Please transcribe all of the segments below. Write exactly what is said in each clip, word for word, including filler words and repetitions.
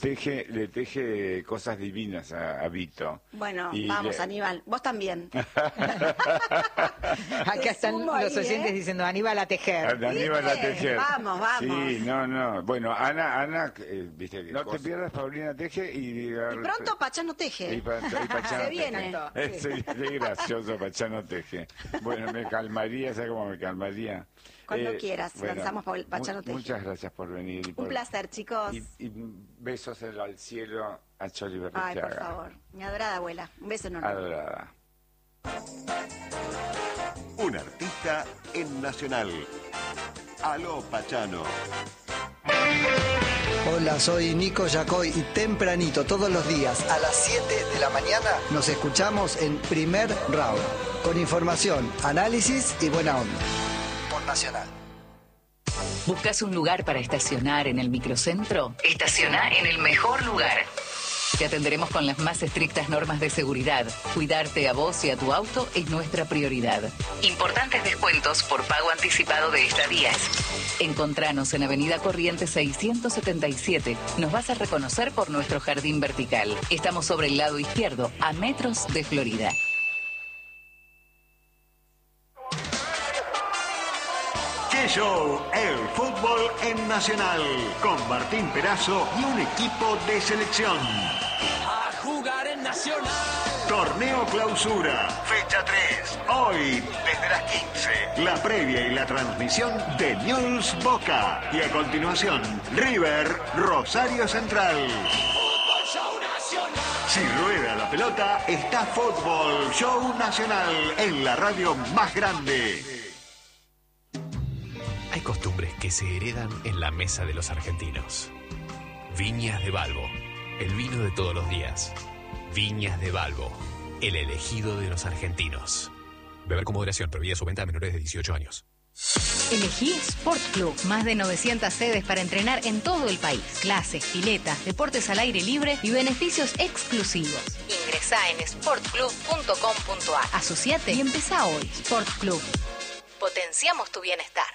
teje, le teje cosas divinas a, a Vito. Bueno, y vamos, le... Aníbal, vos también. Acá están los ahí, oyentes ¿eh? diciendo Aníbal a tejer. Aníbal a tejer. Vamos, vamos. Sí, no, no. Bueno, Ana, Ana, eh, viste, no te pierdas Paulina Teje y... Y pronto Pachano teje. Y, pa, y Pachano Se viene. teje. Es, es gracioso, Pachano teje. Bueno, me calmaría, ¿sabes cómo me calmaría? Cuando Eh, quieras, bueno, lanzamos Paul- Pachano mu teje. Muchas gracias por venir. Y por, Un placer, chicos. Y, y besos al cielo a Choli Ay, Berrichaga. por favor. Mi adorada abuela. Un beso enorme. Adorada. Un artista en Nacional. Aló, Pachano. Hola, soy Nico Yacoy y tempranito todos los días a las siete de la mañana nos escuchamos en Primer Round con información, análisis y buena onda. Por Nacional. ¿Buscas un lugar para estacionar en el microcentro? Estaciona en el mejor lugar. Te atenderemos con las más estrictas normas de seguridad. Cuidarte a vos y a tu auto es nuestra prioridad. Importantes descuentos por pago anticipado de estadías. Encontranos en Avenida Corrientes seiscientos setenta y siete. Nos vas a reconocer por nuestro jardín vertical. Estamos sobre el lado izquierdo, a metros de Florida. ¡Qué show! El fútbol en Nacional. Con Martín Perazo y un equipo de selección. A jugar en Nacional. Torneo Clausura, fecha tres. Hoy, desde las quince. La previa y la transmisión de Newell's Boca. Y a continuación, River Rosario Central. Fútbol Show Nacional. Si rueda la pelota, está Fútbol Show Nacional en la radio más grande. Hay costumbres que se heredan en la mesa de los argentinos. Viñas de Balbo, el vino de todos los días. Viñas de Balbo, el elegido de los argentinos. Beber con moderación, prohibida su venta a menores de dieciocho años. Elegí Sport Club. Más de novecientas sedes para entrenar en todo el país. Clases, piletas, deportes al aire libre y beneficios exclusivos. Ingresá en sport club punto com punto a r. Asociate y empezá hoy. Sport Club. Potenciamos tu bienestar.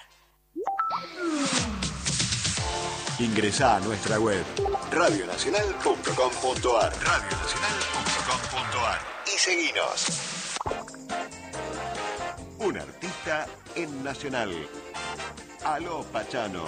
Ingresá a nuestra web radio nacional punto com punto a r radio nacional punto com punto a r y seguinos. Un artista en Nacional. Aló, Pachano.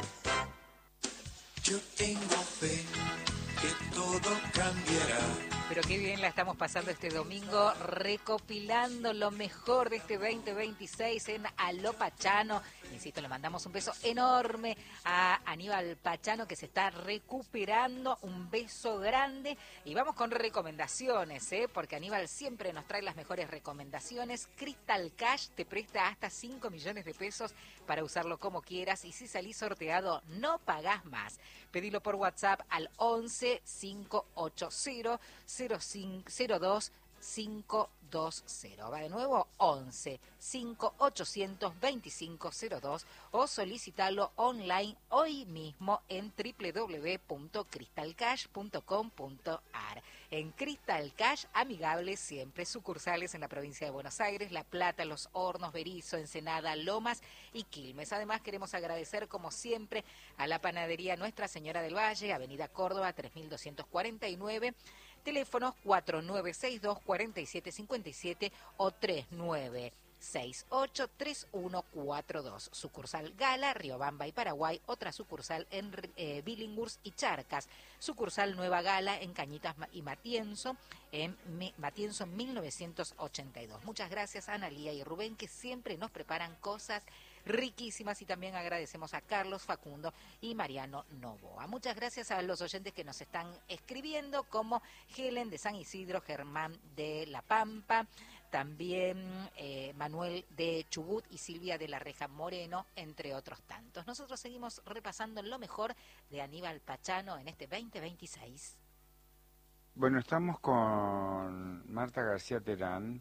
Yo tengo fe que todo cambiará. Pero qué bien la estamos pasando este domingo, recopilando lo mejor de este veinte veintiséis en Aló Pachano. Insisto, le mandamos un beso enorme a Aníbal Pachano, que se está recuperando. Un beso grande. Y vamos con recomendaciones, ¿eh? Porque Aníbal siempre nos trae las mejores recomendaciones. Crystal Cash te presta hasta cinco millones de pesos para usarlo como quieras. Y si salís sorteado, no pagás más. Pedilo por WhatsApp al once cinco ocho cero cero cinco cero dos cinco dos cero. Va de nuevo, once cinco ochocientos veinticinco cero dos, o solicitalo online hoy mismo en doble u doble u doble u punto crystal cash punto com punto a r. En Crystal Cash, amigables siempre, sucursales en la provincia de Buenos Aires, La Plata, Los Hornos, Berizo, Ensenada, Lomas y Quilmes. Además, queremos agradecer, como siempre, a la panadería Nuestra Señora del Valle, Avenida Córdoba, tres mil doscientos cuarenta y nueve, teléfonos cuatro nueve seis dos, cuatro siete cinco siete o tres nueve seis ocho, tres uno cuatro dos. Sucursal Gala, Riobamba y Paraguay. Otra sucursal en eh, Billinghurst y Charcas. Sucursal Nueva Gala en Cañitas y Matienzo, en Me Matienzo mil novecientos ochenta y dos. Muchas gracias a Analía y Rubén, que siempre nos preparan cosas riquísimas, y también agradecemos a Carlos, Facundo y Mariano Novoa. Muchas gracias a los oyentes que nos están escribiendo, como Helen de San Isidro, Germán de La Pampa, también eh, Manuel de Chubut y Silvia de la Reja Moreno, entre otros tantos. Nosotros seguimos repasando lo mejor de Aníbal Pachano en este veinte veintiséis. Bueno, estamos con Marta García Terán,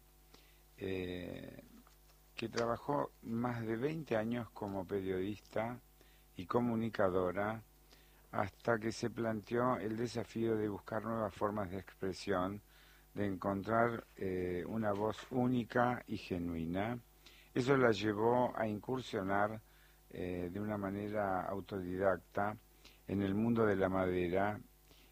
eh, que trabajó más de veinte años como periodista y comunicadora, hasta que se planteó el desafío de buscar nuevas formas de expresión, de encontrar eh, una voz única y genuina. Eso la llevó a incursionar eh, de una manera autodidacta en el mundo de la madera